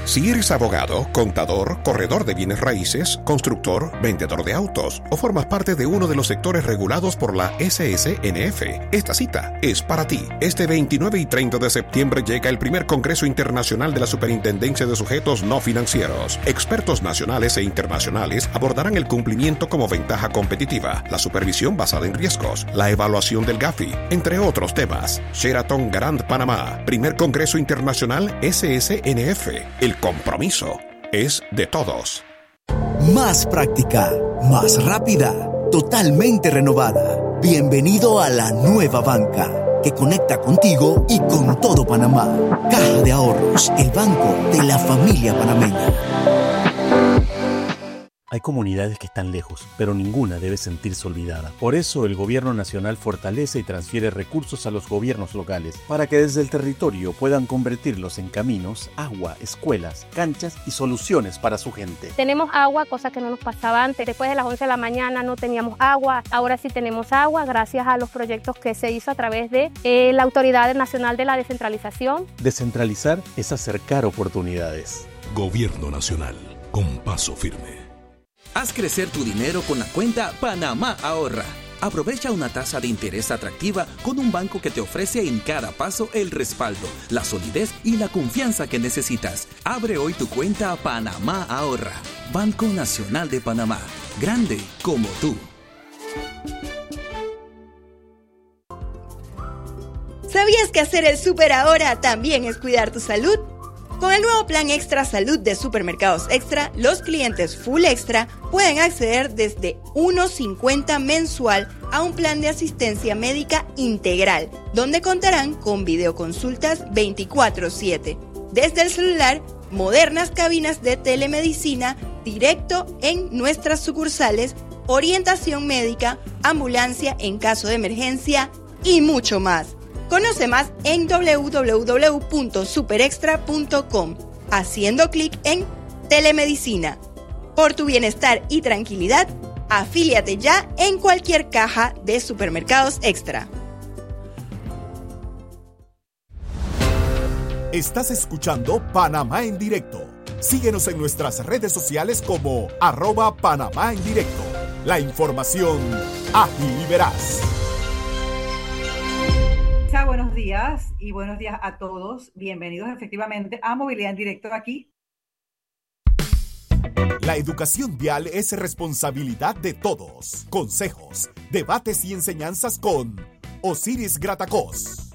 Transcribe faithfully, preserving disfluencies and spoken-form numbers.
Si eres abogado, contador, corredor de bienes raíces, constructor, vendedor de autos o formas parte de uno de los sectores regulados por la S S N F, esta cita es para ti. Este veintinueve y treinta de septiembre llega el primer Congreso Internacional de la Superintendencia de Sujetos No Financieros. Expertos nacionales e internacionales abordarán el cumplimiento como ventaja competitiva, la supervisión basada en riesgos, la evaluación del Gafi, entre otros temas. Sheraton Grand Panamá, primer Congreso Internacional S S N F. El compromiso es de todos. Más práctica, más rápida, totalmente renovada. Bienvenido a la nueva banca, que conecta contigo y con todo Panamá. Caja de Ahorros, el banco de la familia panameña. Hay comunidades que están lejos, pero ninguna debe sentirse olvidada. Por eso el Gobierno Nacional fortalece y transfiere recursos a los gobiernos locales para que desde el territorio puedan convertirlos en caminos, agua, escuelas, canchas y soluciones para su gente. Tenemos agua, cosa que no nos pasaba antes. Después de las once de la mañana no teníamos agua. Ahora sí tenemos agua gracias a los proyectos que se hizo a través de eh, la Autoridad Nacional de la Descentralización. Descentralizar es acercar oportunidades. Gobierno Nacional, con paso firme. Haz crecer tu dinero con la cuenta Panamá Ahorra. Aprovecha una tasa de interés atractiva con un banco que te ofrece en cada paso el respaldo, la solidez y la confianza que necesitas. Abre hoy tu cuenta Panamá Ahorra. Banco Nacional de Panamá. Grande como tú. ¿Sabías que hacer el súper ahora también es cuidar tu salud? Con el nuevo plan Extra Salud de Supermercados Extra, los clientes Full Extra pueden acceder desde uno cincuenta mensual a un plan de asistencia médica integral, donde contarán con videoconsultas veinticuatro siete. Desde el celular, modernas cabinas de telemedicina directo en nuestras sucursales, orientación médica, ambulancia en caso de emergencia y mucho más. Conoce más en doble u doble u doble u punto superextra punto com, haciendo clic en Telemedicina. Por tu bienestar y tranquilidad, afíliate ya en cualquier caja de Supermercados Extra. Estás escuchando Panamá en Directo. Síguenos en nuestras redes sociales como arroba Panamá en Directo. La información ágil y veraz. Buenos días y buenos días a todos. Bienvenidos efectivamente a Movilidad en Directo aquí. La educación vial es responsabilidad de todos. Consejos, debates y enseñanzas con Osiris Gratacós.